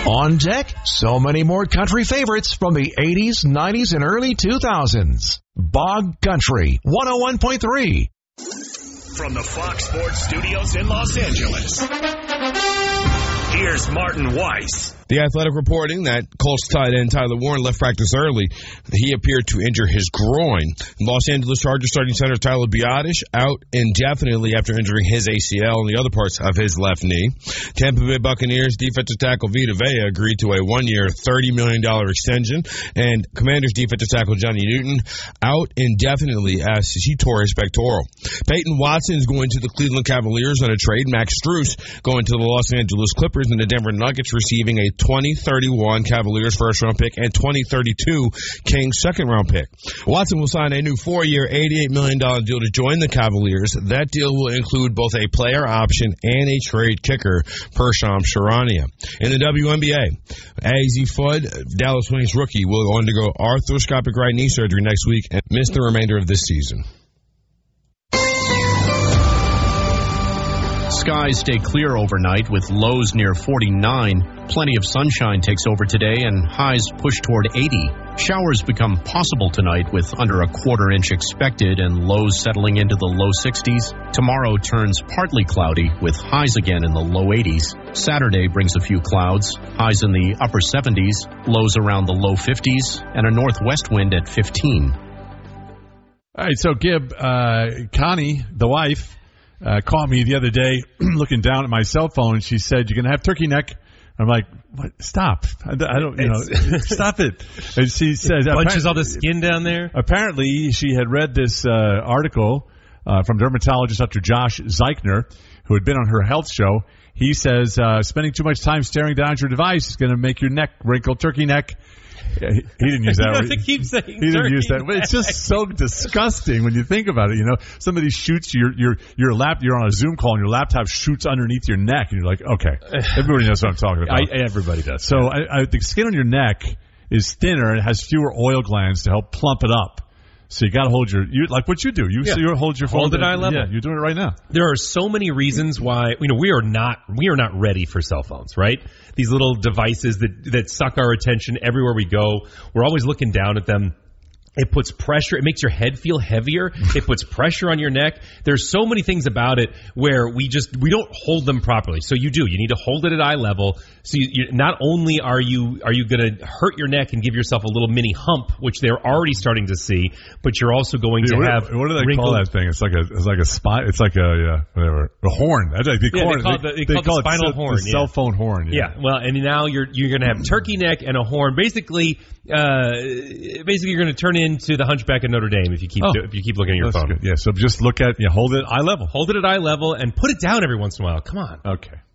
On deck, so many more country favorites from the 80s, 90s, and early 2000s. Bog Country 101.3. From the Fox Sports Studios in Los Angeles, here's Martin Weiss. The Athletic reporting that Colts tight end Tyler Warren left practice early. He appeared to injure his groin. Los Angeles Chargers starting center Tyler Biadasz out indefinitely after injuring his ACL and the other parts of his left knee. Tampa Bay Buccaneers defensive tackle Vita Vea agreed to a one-year, $30 million extension. And Commanders defensive tackle Johnny Newton out indefinitely as he tore his pectoral. Peyton Watson is going to the Cleveland Cavaliers on a trade. Max Strus going to the Los Angeles Clippers, and the Denver Nuggets receiving a 2031 Cavaliers first-round pick and 2032 Kings second-round pick. Watson will sign a new 4-year, $88 million deal to join the Cavaliers. That deal will include both a player option and a trade kicker, Persham Charania. In the WNBA, Azzi Fudd, Dallas Wings rookie, will undergo arthroscopic right knee surgery next week and miss the remainder of this season. Skies stay clear overnight with lows near 49. Plenty of sunshine takes over today and highs push toward 80. Showers become possible tonight with under a quarter-inch expected and lows settling into the low 60s. Tomorrow turns partly cloudy with highs again in the low 80s. Saturday brings a few clouds, highs in the upper 70s, lows around the low 50s, and a northwest wind at 15. All right, so Gib, Connie, the wife, called me the other day looking down at my cell phone. She said, "You're going to have turkey neck." I'm like, "What? Stop. I don't, stop it." And she says, bunches all the skin down there. Apparently, she had read this article from dermatologist Dr. Josh Zeichner, who had been on her health show. He says, spending too much time staring down at your device is going to make your neck wrinkle, turkey neck. He didn't use that. He keeps saying he didn't use that. But it's just so disgusting when you think about it. Somebody shoots you're on a Zoom call and your laptop shoots underneath your neck, and you're like, okay, everybody knows what I'm talking about. Everybody does. So the skin on your neck is thinner and it has fewer oil glands to help plump it up. So you got to hold like what you do. You hold your phone. Hold it eye level. Yeah, you're doing it right now. There are so many reasons why we are not ready for cell phones, right? These little devices that suck our attention everywhere we go. We're always looking down at them. It puts pressure. It makes your head feel heavier. It puts pressure on your neck. There's so many things about it where we don't hold them properly. So you need to hold it at eye level. So you not only are you going to hurt your neck and give yourself a little mini hump, which they're already starting to see, but you're also going to have. What do they call that thing? It's like a spine. It's like a horn. That's like they call it spinal horn. The cell phone horn. Yeah. Well, and now you're going to have turkey neck and a horn. Basically, you're going to turn into the Hunchback of Notre Dame if you keep looking at your phone. Good. Yeah. So just hold it at eye level. Hold it at eye level and put it down every once in a while. Come on. Okay.